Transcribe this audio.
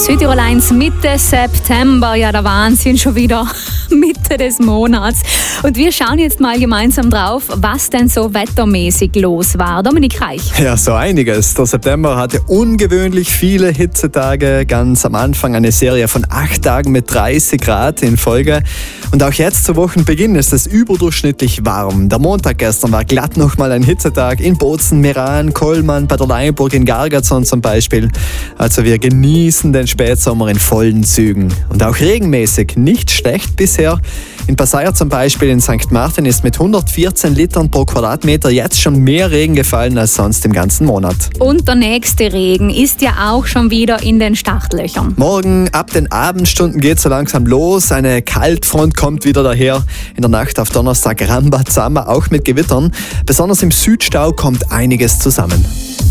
Südtirol 1 Mitte September. Ja, der Wahnsinn, schon wieder Mitte des Monats. Und wir schauen jetzt mal gemeinsam drauf, was denn so wettermäßig los war. Dominik Reich. Ja, so einiges. Der September hatte ungewöhnlich viele Hitzetage. Ganz am Anfang eine Serie von 8 Tagen mit 30 Grad in Folge. Und auch jetzt zu Wochenbeginn ist es überdurchschnittlich warm. Der Montag gestern war glatt nochmal ein Hitzetag in Bozen, Meran, Kollmann, bei der Leinburg, in Gargatzon zum Beispiel. Also wir genießen den Spätsommer in vollen Zügen. Und auch regenmäßig nicht schlecht bisher. In Passeier zum Beispiel in St. Martin ist mit 114 Litern pro Quadratmeter jetzt schon mehr Regen gefallen als sonst im ganzen Monat. Und der nächste Regen ist ja auch schon wieder in den Startlöchern. Morgen ab den Abendstunden geht es so langsam los. Eine Kaltfront kommt wieder daher. In der Nacht auf Donnerstag Rambazamba, auch mit Gewittern. Besonders im Südstau kommt einiges zusammen.